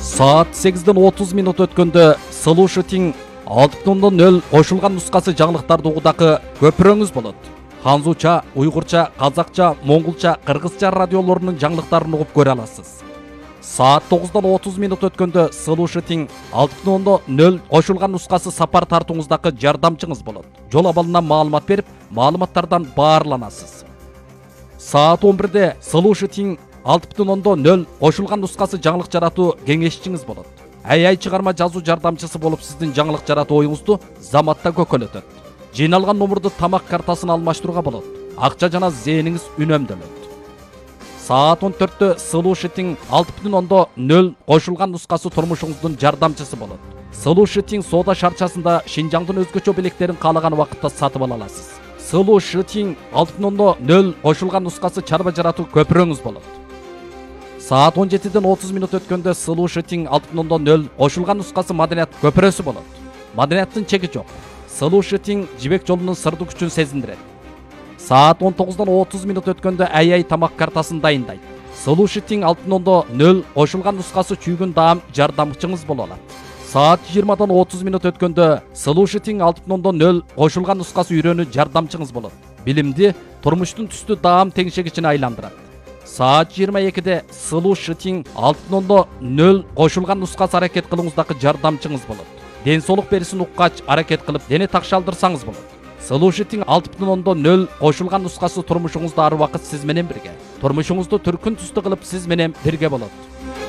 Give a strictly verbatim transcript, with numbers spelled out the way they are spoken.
Saat сегизден отуз минут өткөндө Слушатиң алты бүтүн нөл кошулган нускасы жаңылыктарды угудакы көпүрөңүз болот. Ханзуча, уйгурча, казакча, моңголча, кыргызча радиолорунун жаңылыктарын угуп көрө аласыз. Saat тогуздан отуз минут өткөндө Слушатиң алты бүтүн нөл кошулган нускасы сапар тартууңуздакы жардамчыңыз болот. Жол абалынан маалымат берип, маалыматтардан баарланасыз. Saat он бирде Слушатиң алты бүтүн нөл кошулган нускасы жаңылык жаратуу кеңешчиңиз болот. Ай-ай чыгарма жазуу жардамчысы болуп сиздин жаңылык жаратуу оюңузду заматта көкөлөтөт. Жыйналган номурду тамак картасына алмаштырууга болот. Акча жана зээниңиз үнөмдөлөт. Saat он төрттө Слушатиң алты бүтүн нөл кошулган нускасы турмушуңуздун жардамчысы болот. Слушатиң соода шарчасында Шинжаңдын өзгөчө белектерин каалаган убакытта сатып ала аласыз. Слушатиң алты бүтүн нөл кошулган нускасы чарба жаратуу көпүрөңүз болот. Saat он жетиден отуз минут өткөндө Слушатиң алты бүтүн нөл кошулган нускасы маданият көпүрөсү болот. Маданияттын чеги жок. Слушатиң жибек жолунун сырдуу күчүн сезиндирет. Saat он тогуздан отуз минут өткөндө ай-ай тамак картасын дайындайт. Слушатиң алты бүтүн нөл кошулган нускасы чүйгүн даам жардамчыңыз боло алат. Saat жыйырмадан отуз минут өткөндө Слушатиң алты бүтүн нөл кошулган нускасы үйрөнүү жардамчыңыз болот. Билимди турмуштун түстүү даам теңшегичине айландырат. Saat жыйырма экиде Слушатиң алты бүтүн нөл кошулган нускасы аракет кылууңуздакы жардамчыңыз болот. Ден соолук берисин уккач аракет кылып дене такшалдырсаңыз болот. Слушатиң алты бүтүн нөл кошулган нускасы турмушуңузда ар убакыт сиз менен бирге. Турмушуңузду түркүн түстүү кылып сиз менен бирге болот.